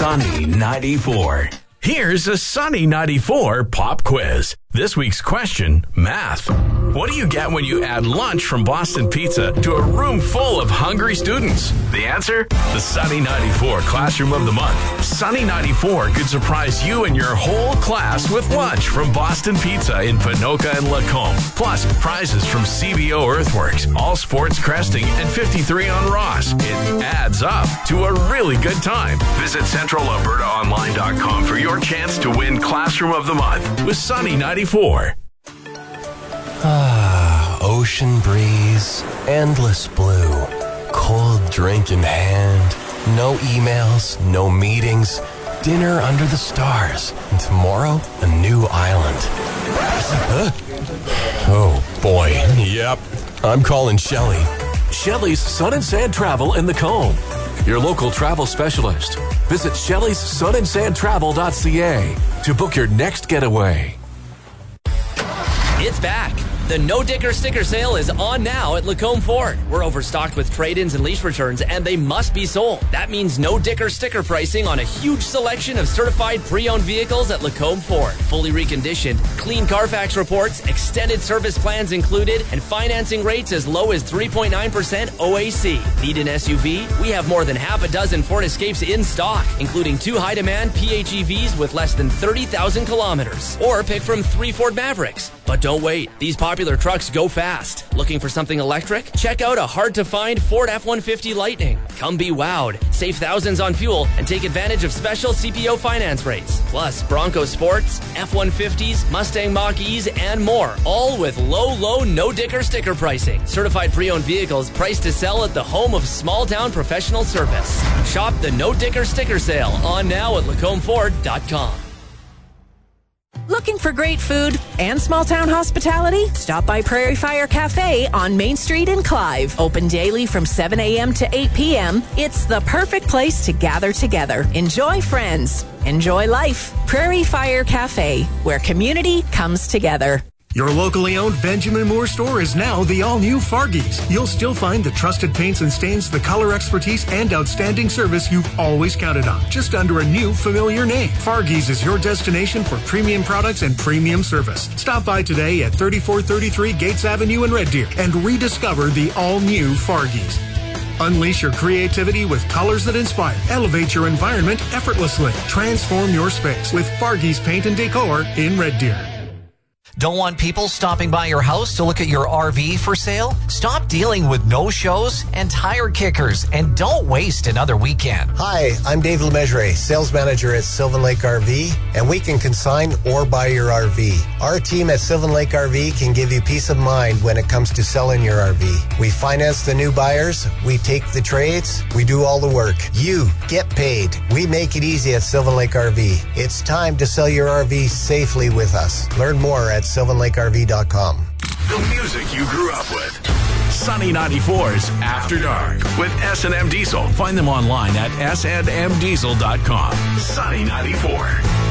Sunny 94. Here's a Sunny 94 pop quiz. This week's question, math. What do you get when you add lunch from Boston Pizza to a room full of hungry students? The answer? The Sunny 94 Classroom of the Month. Sunny 94 could surprise you and your whole class with lunch from Boston Pizza in Ponoka and Lacombe. Plus, prizes from CBO Earthworks, All Sports Cresting, and 53 on Ross. It adds up to a really good time. Visit CentralAlbertaOnline.com for your chance to win Classroom of the Month with Sunny 94. Ocean breeze, endless blue, cold drink in hand, no emails, no meetings, dinner under the stars, and tomorrow, a new island. Oh boy, yep, I'm calling Shelley. Shelley's Sun and Sand Travel in the Combe, your local travel specialist. Visit Shelley's sunandsandtravel.ca to book your next getaway. It's back. The No Dicker sticker sale is on now at Lacombe Ford. We're overstocked with trade-ins and lease returns, and they must be sold. That means No Dicker sticker pricing on a huge selection of certified pre-owned vehicles at Lacombe Ford. Fully reconditioned, clean Carfax reports, extended service plans included, and financing rates as low as 3.9% OAC. Need an SUV? We have more than half a dozen Ford Escapes in stock, including 2 high-demand PHEVs with less than 30,000 kilometers. Or pick from 3 Ford Mavericks. But don't wait. These popular trucks go fast. Looking for something electric? Check out a hard-to-find Ford F-150 Lightning. Come be wowed. Save thousands on fuel and take advantage of special CPO finance rates. Plus, Bronco Sports, F-150s, Mustang Mach-E's, and more. All with low, no-dicker sticker pricing. Certified pre-owned vehicles priced to sell at the home of small-town professional service. Shop the No Dicker sticker sale on now at LacombFord.com. Looking for great food and small-town hospitality? Stop by Prairie Fire Cafe on Main Street in Clive. Open daily from 7 a.m. to 8 p.m. It's the perfect place to gather together. Enjoy friends. Enjoy life. Prairie Fire Cafe, where community comes together. Your locally owned Benjamin Moore store is now the all-new Fargies. You'll still find the trusted paints and stains, the color expertise, and outstanding service you've always counted on, just under a new familiar name. Fargies is your destination for premium products and premium service. Stop by today at 3433 Gates Avenue in Red Deer and rediscover the all-new Fargies. Unleash your creativity with colors that inspire. Elevate your environment effortlessly. Transform your space with Fargies Paint and Decor in Red Deer. Don't want people stopping by your house to look at your RV for sale? Stop dealing with no-shows and tire kickers, and don't waste another weekend. Hi, I'm Dave Lemessurier, sales manager at Sylvan Lake RV, and we can consign or buy your RV. Our team at Sylvan Lake RV can give you peace of mind when it comes to selling your RV. We finance the new buyers, we take the trades, we do all the work. You get paid. We make it easy at Sylvan Lake RV. It's time to sell your RV safely with us. Learn more at SylvanLakeRV.com. The music you grew up with. Sunny 94's After Dark with S&M Diesel. Find them online at snmdiesel.com. Sunny 94.